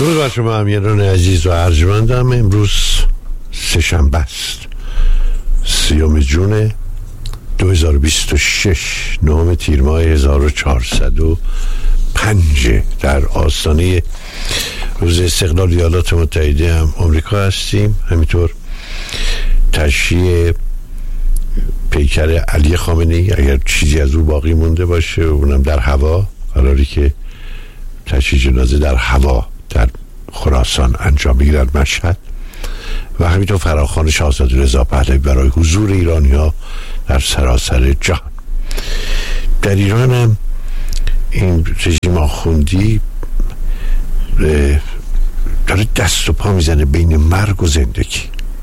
درود بر شما امیران عزیز و ارجمندم. امروز سه‌شنبه است، 30 جون 2026، 9 تیر ماه 1405 در آستانه روز استقلال ایالات متحده آمریکا هستیم. همینطور تشییع پیکر علی خامنه‌ای اگر چیزی از او باقی مونده باشه، اونم در هوا، قراری که تشییع جنازه در هوا در خراسان انجام بگیرد، مشهد، و همینطور فراخوان شاهزاده رضا پهلوی برای حضور ایرانی‌ها در سراسر جهان. در ایران هم این رژیم آخوندی داره دست و پا میزنه بین مرگ و زندگی،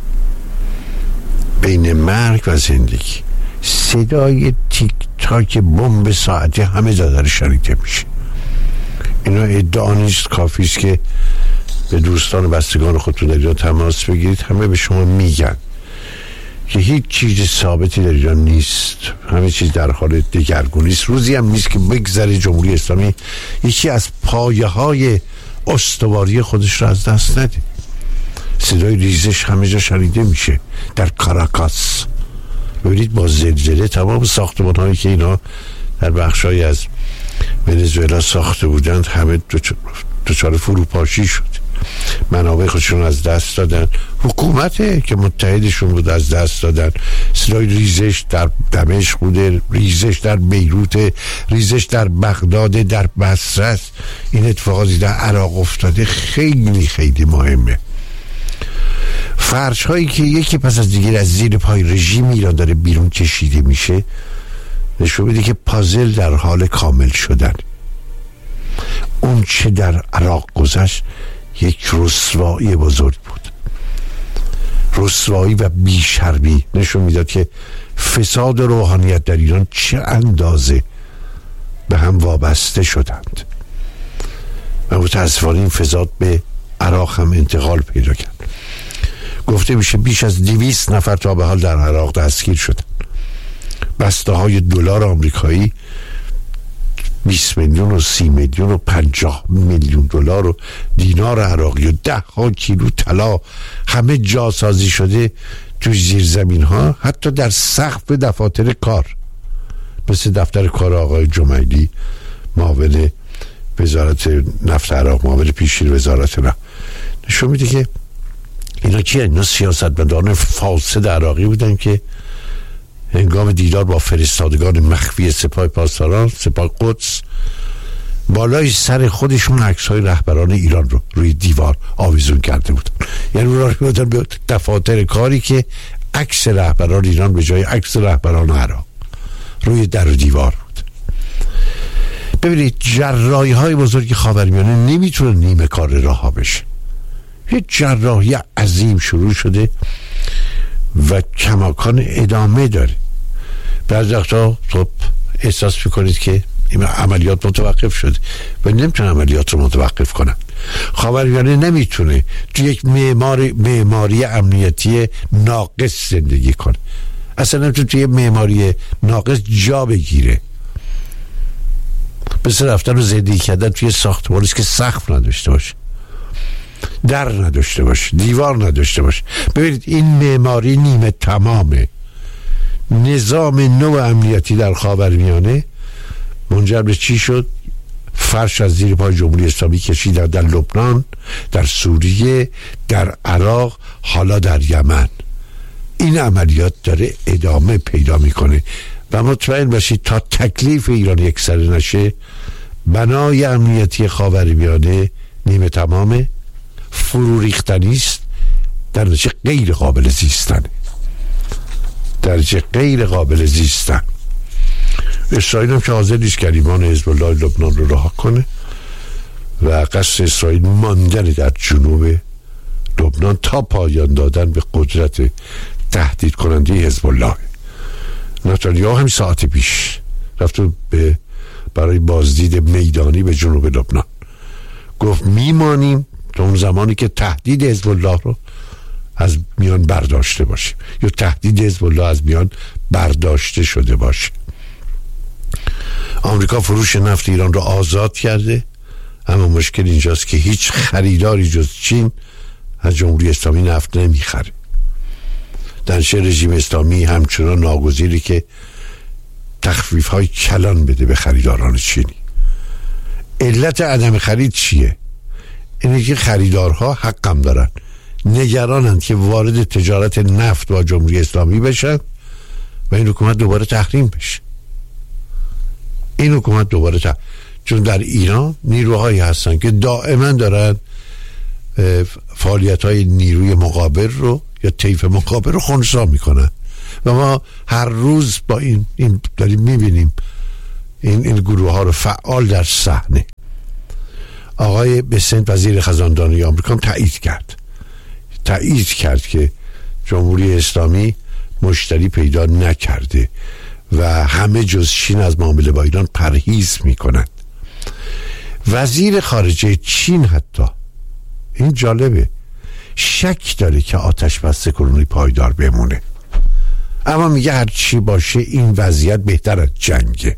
بین مرگ و زندگی. صدای تیک تاک بمب ساعتی همه جا داره شنیده میشه. اینا ادعا نیست، کافی است که به دوستان و بستگان خودتون در ایران تماس بگیرید، همه به شما میگن که هیچ چیز ثابتی در ایران نیست، همه چیز در حال دگرگونی است. روزی هم نیست که بگذره جمهوری اسلامی یکی از پایه های استواری خودش را از دست نده. صدای ریزش همه جا شنیده میشه. در کاراکاس ببینید با زلزله تمام ساختمان هایی که اینا در بخشای از ونزوئلا ساخته بودند همه دچار فروپاشی شد، منابع خودشون از دست دادن، حکومته که متحدشون بود از دست دادن. صدای ریزش در دمشق بوده، ریزش در بیروت، ریزش در بغداد، در بصره است. این اتفاقاتی در عراق افتاده خیلی خیلی مهمه. فرش هایی که یکی پس از دیگر از زیر پای رژیم ایران داره بیرون کشیده میشه نشون میده که پازل در حال کامل شدن. اون چه در عراق گذشت یک رسوایی بزرگ بود، رسوایی و بیشرمی. نشون میداد که فساد روحانیت در ایران چه اندازه به هم وابسته شدند و متاسفانه این فساد به عراق هم انتقال پیدا کرد. گفته میشه بیش از 200 نفر تا به حال در عراق دستگیر شدند. بسته های دلار آمریکایی 20 میلیون و 30 میلیون و 50 میلیون دلار و دینار عراقی و 10 کیلو طلا همه جاسازی شده تو زیرزمین ها، حتی در سقف دفاتر کار، مثل دفتر کار آقای جمیلی معاون وزارت نفت عراق، معاون پیشین وزارت نفت. نشون میده که اینا کیه؟ اینا سیاستمداران فاسد عراقی بودن که هنگام دیدار با فرستادگان مخفی سپاه پاسداران، سپاه قدس، بالای سر خودشون عکس‌های رهبران ایران رو روی دیوار آویزون کرده بودن. یعنی اونا رو بودن به دفاتر کاری که عکس رهبران ایران به جای عکس رهبران عراق روی در و دیوار بود. ببینید جراحی های بزرگ خاورمیانه نمیتونه نیمه کار رها بشه. یه جراحی عظیم شروع شده و کماکان ادامه داره. بعضی وقتا خب احساس میکنید که این عملیات متوقف شده و نمیتونه عملیات رو متوقف کنن. خاورمیانه نمیتونه تو یک معماری امنیتی ناقص زندگی کنه، اصلا نمیتونه توی معماری ناقص جا بگیره. مثل رفتن و زندگی کردن توی ساختمانی که سقف نداشته باشه، در نداشته باشه، دیوار نداشته باشه. ببینید این معماری نیمه تمامه. نظام نو امنیتی در خاورمیانه منجر به چی شد؟ فرش از زیر پای جمهوری اسلامی کشیدن در لبنان، در سوریه، در عراق، حالا در یمن. این عملیات داره ادامه پیدا میکنه و مطمئن باشید تا تکلیف ایران یکسره نشه بنای امنیتی خاورمیانه نیمه تمامه، فرو ریختنی است، در نتیجه غیر قابل زیستن، درجه غیر قابل زیستن. اسرائیل هم که حاضر نیست گریبان حزب الله لبنان رو رها کنه و قصد اسرائیل ماندن در جنوب لبنان تا پایان دادن به قدرت تهدید کننده حزب الله. نتانیاهو همین ساعت پیش رفت برای بازدید میدانی به جنوب لبنان، گفت میمانیم تا اون زمانی که تهدید حزب الله رو از میان برداشته باشیم یا تهدید حزب الله از میان برداشته شده باشه. آمریکا فروش نفت ایران رو آزاد کرده اما مشکل اینجاست که هیچ خریداری جز چین از جمهوری اسلامی نفت نمیخره. در رژیم اسلامی همچنان ناگزیری که تخفیف های کلان بده به خریداران چینی. علت عدم خرید چیه؟ اینه که خریدارها حقم دارن، نگرانند که وارد تجارت نفت با جمهوری اسلامی بشن و این حکومت دوباره تحریم بشه. چون در ایران نیروهایی هستن که دائما دارن فعالیت های نیروی مقابل رو یا طیف مقابل رو خنثی میکنن و ما هر روز با این داریم میبینیم این گروه ها رو فعال در صحنه. آقای بسنت وزیر خزانداری آمریکا تایید کرد که جمهوری اسلامی مشتری پیدا نکرده و همه جز چین از معامله با ایران پرهیز میکنند. وزیر خارجه چین حتی، این جالبه، شک داره که آتش بس کنونی پایدار بمونه، اما میگه هر چی باشه این وضعیت بهتر از جنگه.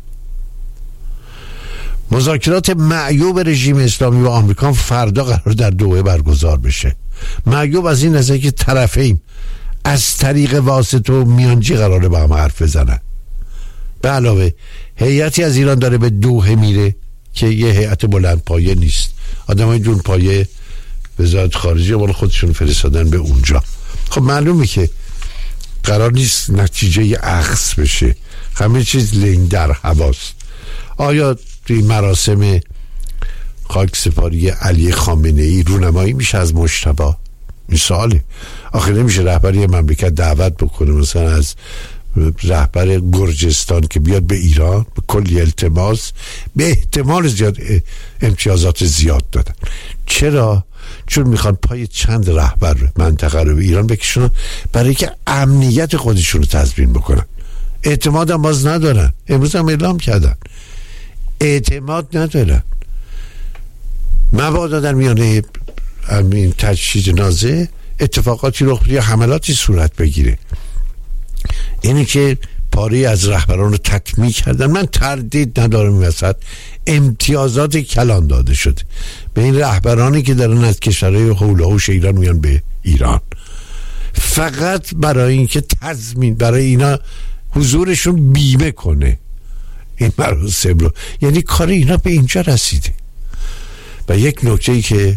مذاکرات معیوب رژیم اسلامی و آمریکا فردا قرار در دوحه برگزار بشه. معیوب از این نظر که طرفین از طریق واسطه و میانجی قراره با هم حرف بزنن. به علاوه هیئتی از ایران داره به دوحه میره که یه هیئت بلند پایه نیست، آدمای جون پایه وزارت خارجه بالا خودشون فرستادن به اونجا. خب معلومه که قرار نیست نتیجه اخذ بشه، همه چیز لنگ در هواست. آیا توی مراسم خاکسپاری علی خامنه ای رونمایی میشه از مجتبی؟ این سواله. آخه نمیشه رهبری مملکت دعوت بکنه مثلا از رهبر گرجستان که بیاد به ایران به کلی التماس، به احتمال زیاد امتیازات زیاد دادن. چرا؟ چون میخوان پای چند رهبر منطقه رو به ایران بکشونن برای که امنیت خودشون رو تضمین بکنن. اعتماد هم باز ندارن، امروز هم اعلام کردن اعتماد ندارن. مبادا در میانه این تجهیز نازه اتفاقاتی رخ بده یا حملاتی صورت بگیره. اینی که پاره از رهبران رو تطمیع کردن. من تردید ندارم این وسط امتیازات کلان داده شده به این رهبرانی که دارن از کشورهای حول و حوش ایران میان به ایران، فقط برای اینکه تضمین برای اینا حضورشون بیمه کنه این مراسم رو. یعنی کار اینا به اینجا رسیده. و یک نکته‌ای که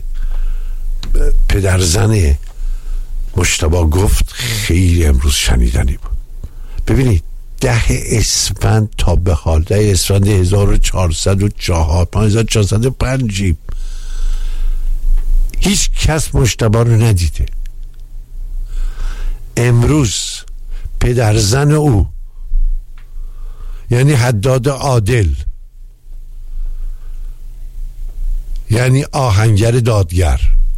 پدرزن مجتبی گفت خیلی امروز شنیدنی بود. ببینید 10 اسفند تا به حال 10 اسفند 1404 1405 هیچ کس مجتبی رو ندیده. امروز پدرزن او یعنی حداد عادل، یعنی آهنگر دادگر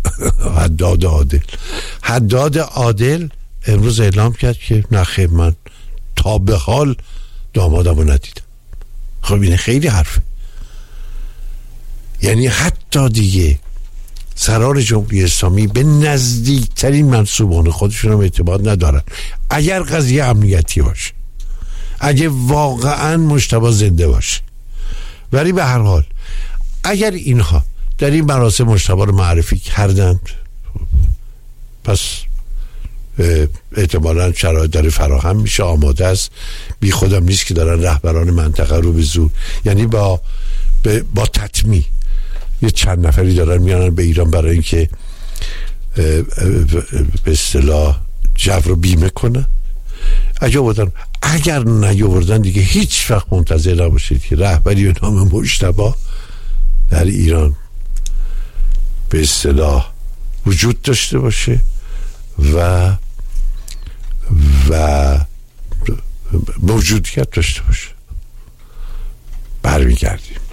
حداد عادل امروز اعلام کرد که نخیر من تا به حال دامادمو ندیدم. خب این خیلی حرفه. یعنی حتی دیگه سران جمهوری اسلامی به نزدیکترین منصوبان خودشون هم اعتماد ندارن. اگر قضیه امنیتی باشه، اگه واقعا مجتبی زنده باشه، ولی به هر حال اگر اینها در این مراسم مجتبی رو معرفی کردند، پس احتمالاً شرایط داره فراهم میشه، آماده است. بی خودم نیست که دارن رهبران منطقه رو به زور، یعنی با تطمیع یه چند نفری دارن میانن به ایران برای اینکه به اصطلاح جو رو بیمه کنن. اگر نیاوردن دیگه هیچ وقت منتظر نباشید که رهبری به نام مجتبی در ایران به اصطلاح وجود داشته باشه و موجودیت داشته باشه. برمیگردیم.